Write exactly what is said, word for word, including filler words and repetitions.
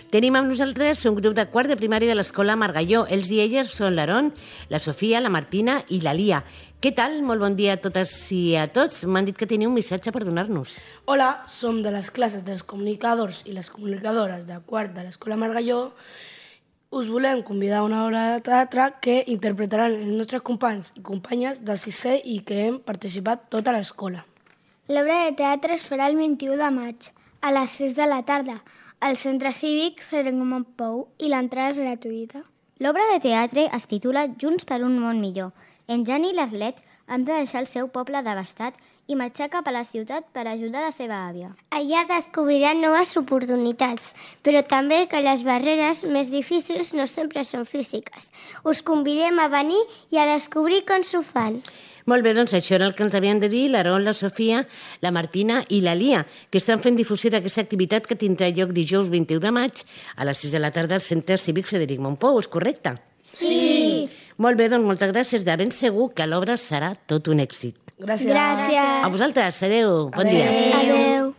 Tenim amb nosaltres un grup de quart de primària de l'escola Margalló. Ells i elles són l'Aaron, la Sofia, la Martina i la Lia. Què tal? Molt bon dia a totes i a tots. M'han dit que teniu un missatge per donar-nos. Hola, som de les classes dels comunicadors i les comunicadores de quart de l'escola Margalló. Us volem convidar a una obra de teatre que interpretaran els nostres companys i companyes de sisè i que hem participat tota l'escola. L'obra de teatre es farà el vint-i-u de maig, a les sis de la tarda, al Centre Cívic Frederic Mompou, i l'entrada és gratuïta. L'obra de teatre es titula Junts per un món millor. En Jan i l'Arlet han de deixar el seu poble devastat i marxar cap a la ciutat per ajudar la seva àvia. Allà descobriran noves oportunitats, però també que les barreres més difícils no sempre són físiques. Us convidem a venir i a descobrir com s'ho fan. Molt bé, doncs això era el que ens havien de dir l'Aaron, la Sofia, la Martina i la Lia, que estan fent difusió d'aquesta activitat que tindrà lloc dijous vint-i-u de maig a les sis de la tarda al Centre Cívic Frederic Mompou, és correcte? Sí! Molt bé, doncs moltes gràcies. De ben segur que l'obra serà tot un èxit. Gràcies. Gràcies. A vosaltres, adeu, bon dia. Adeu.